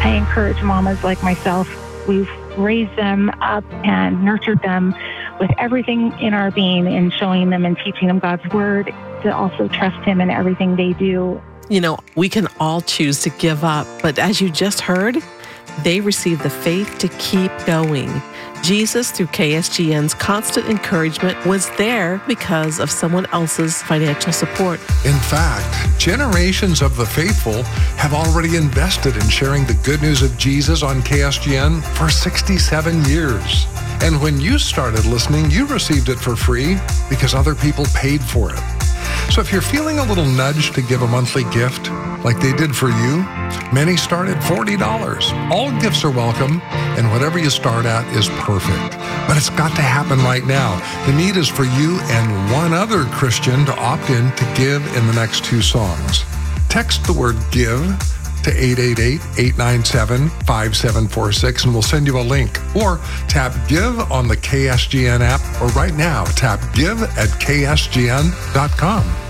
I encourage mamas like myself. We've raised them up and nurtured them with everything in our being and showing them and teaching them God's word to also trust him in everything they do. You know, we can all choose to give up, but as you just heard, they received the faith to keep going. Jesus, through KSGN's constant encouragement, was there because of someone else's financial support. In fact, generations of the faithful have already invested in sharing the good news of Jesus on KSGN for 67 years. And when you started listening, you received it for free because other people paid for it. So if you're feeling a little nudge to give a monthly gift, like they did for you, many start at $40. All gifts are welcome, and whatever you start at is perfect. But it's got to happen right now. The need is for you and one other Christian to opt in to give in the next 2 songs. Text the word GIVE to 888-897-5746, and we'll send you a link. Or tap Give on the KSGN app, or right now, tap give at ksgn.com.